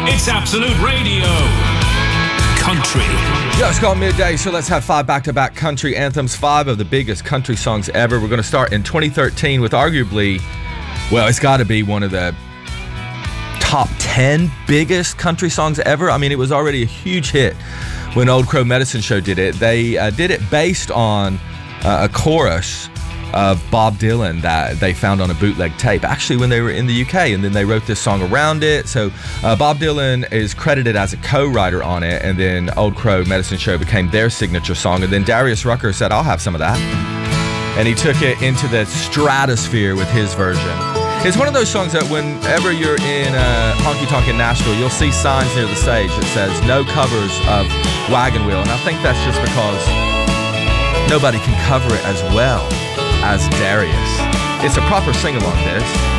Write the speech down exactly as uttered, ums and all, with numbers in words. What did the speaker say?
It's Absolute Radio. Country. Yeah, it's called midday, so let's have five back-to-back country anthems, five of the biggest country songs ever. We're going to start in twenty thirteen with arguably, well, it's got to be one of the top ten biggest country songs ever. I mean, it was already a huge hit when Old Crow Medicine Show did it. They uh, did it based on uh, a chorus of Bob Dylan that they found on a bootleg tape, actually when they were in the U K, and then they wrote this song around it. So uh, Bob Dylan is credited as a co-writer on it, and then Old Crow Medicine Show became their signature song, and then Darius Rucker said, I'll have some of that, and he took it into the stratosphere with his version. It's one of those songs that whenever you're in uh, Honky Tonk in Nashville, you'll see signs near the stage that says no covers of Wagon Wheel, and I think that's just because nobody can cover it as well as Darius. It's a proper sing-along, this.